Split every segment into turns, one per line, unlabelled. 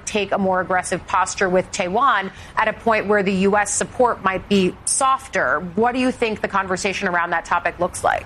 take a more aggressive posture with Taiwan at a point where the U.S. support might be softer. What do you think the conversation around that topic looks like?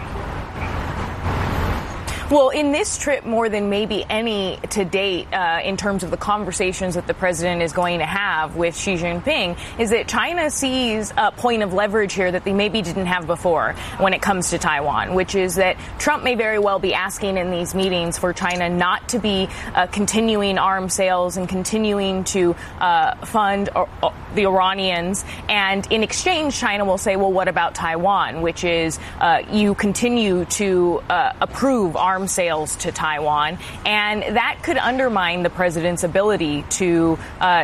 Well, in this trip, more than maybe any to date, in terms of the conversations that the president is going to have with Xi Jinping, is that China sees a point of leverage here that they maybe didn't have before when it comes to Taiwan, which is that Trump may very well be asking in these meetings for China not to be continuing arms sales and continuing to fund the Iranians. And in exchange, China will say, well, what about Taiwan, which is you continue to approve arms sales to Taiwan, and that could undermine the president's ability to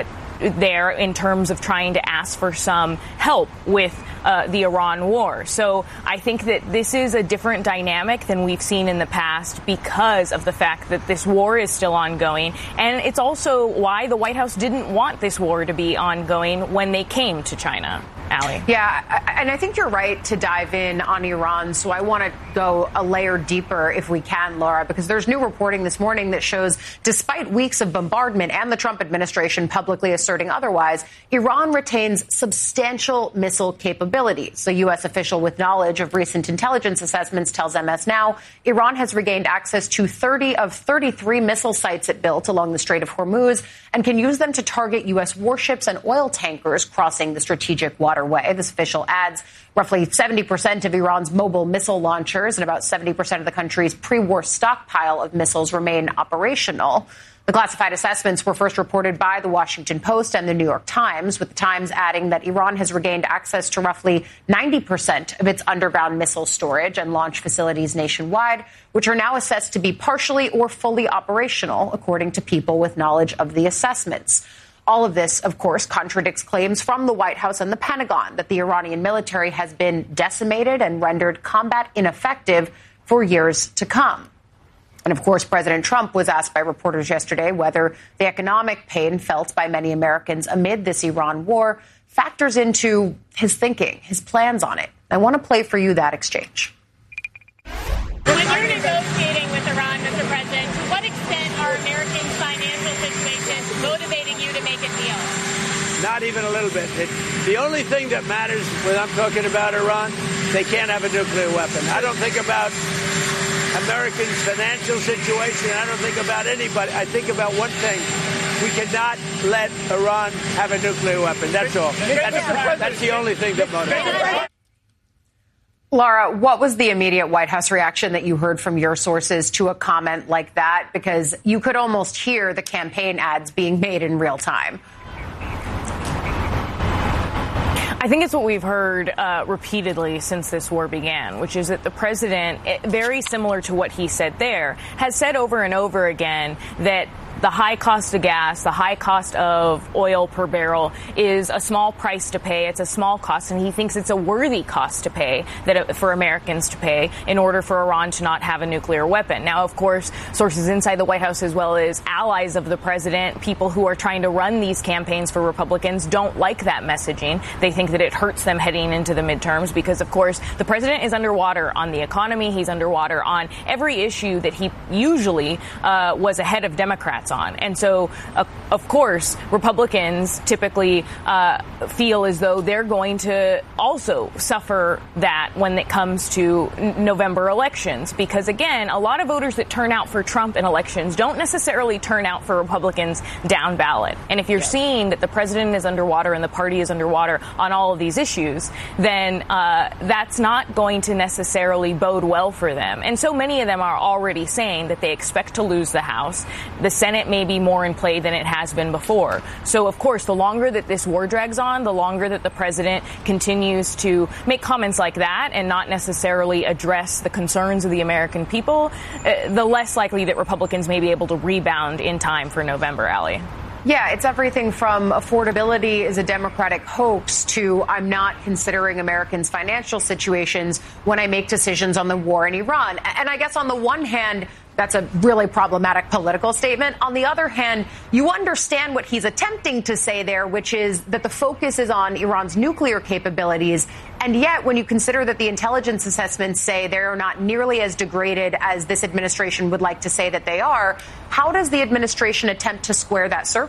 there in terms of trying to ask for some help with the Iran war. So I think that this is a different dynamic than we've seen in the past because of the fact that this war is still ongoing. And it's also why the White House didn't want this war to be ongoing when they came to China. Allie.
Yeah, and I think you're right to dive in on Iran. So I want to go a layer deeper if we can, Laura, because there's new reporting this morning that shows despite weeks of bombardment and the Trump administration publicly asserting otherwise, Iran retains substantial missile capabilities. A U.S. official with knowledge of recent intelligence assessments tells MS Now Iran has regained access to 30 of 33 missile sites it built along the Strait of Hormuz and can use them to target U.S. warships and oil tankers crossing the strategic waterway. This official adds roughly 70% of Iran's mobile missile launchers and about 70% of the country's pre-war stockpile of missiles remain operational. The classified assessments were first reported by the Washington Post and the New York Times, with the Times adding that Iran has regained access to roughly 90% of its underground missile storage and launch facilities nationwide, which are now assessed to be partially or fully operational, according to people with knowledge of the assessments. All of this, of course, contradicts claims from the White House and the Pentagon that the Iranian military has been decimated and rendered combat ineffective for years to come. And, of course, President Trump was asked by reporters yesterday whether the economic pain felt by many Americans amid this Iran war factors into his thinking, his plans on it. I want to play for you that exchange.
When you're negotiating with Iran, Mr. President, to what extent are Americans' financial situations motivating you to make a deal?
Not even a little bit. The only thing that matters when I'm talking about Iran, they can't have a nuclear weapon. I don't think about Americans' financial situation. I don't think about anybody. I think about one thing. We cannot let Iran have a nuclear weapon. That's all. That's the only thing that motivates.
Laura, what was the immediate White House reaction that you heard from your sources to a comment like that? Because you could almost hear the campaign ads being made in real time.
I think it's what we've heard repeatedly since this war began, which is that the president, very similar to what he said there, has said over and over again that the high cost of gas, the high cost of oil per barrel is a small price to pay. It's a small cost, and he thinks it's a worthy cost to pay for Americans to pay in order for Iran to not have a nuclear weapon. Now, of course, sources inside the White House as well as allies of the president, people who are trying to run these campaigns for Republicans, don't like that messaging. They think that it hurts them heading into the midterms because, of course, the president is underwater on the economy. He's underwater on every issue that he usually was ahead of Democrats on. And so, of course, Republicans typically feel as though they're going to also suffer that when it comes to November elections, because, again, a lot of voters that turn out for Trump in elections don't necessarily turn out for Republicans down ballot. And if you're seeing that the president is underwater and the party is underwater on all of these issues, then that's not going to necessarily bode well for them. And so many of them are already saying that they expect to lose the House. The Senate may be more in play than it has been before. So, of course, the longer that this war drags on, the longer that the president continues to make comments like that and not necessarily address the concerns of the American people, the less likely that Republicans may be able to rebound in time for November, Allie.
Yeah, it's everything from affordability is a Democratic hoax to I'm not considering Americans' financial situations when I make decisions on the war in Iran. And I guess on the one hand, that's a really problematic political statement. On the other hand, you understand what he's attempting to say there, which is that the focus is on Iran's nuclear capabilities. And yet, when you consider that the intelligence assessments say they're not nearly as degraded as this administration would like to say that they are, how does the administration attempt to square that circle?